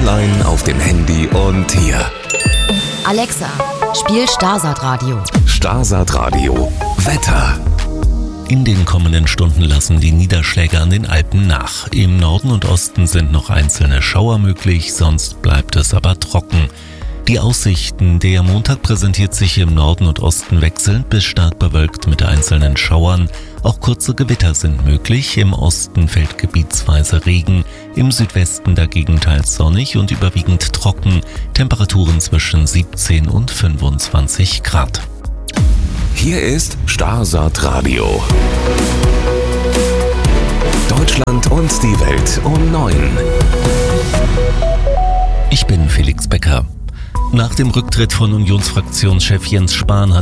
online, auf dem Handy und hier. Alexa, spiel Starsat Radio. Starsat Radio. Wetter. In den kommenden Stunden lassen die Niederschläge an den Alpen nach. Im Norden und Osten sind noch einzelne Schauer möglich, sonst bleibt es aber trocken. Die Aussichten: Der Montag präsentiert sich im Norden und Osten wechselnd bis stark bewölkt mit einzelnen Schauern. Auch kurze Gewitter sind möglich. Im Osten fällt gebietsweise Regen, im Südwesten dagegen teils sonnig und überwiegend trocken. Temperaturen zwischen 17 und 25 Grad. Hier ist Starsat Radio. Deutschland und die Welt um 9. Ich bin Felix Becker. Nach dem Rücktritt von Unionsfraktionschef Jens Spahn hat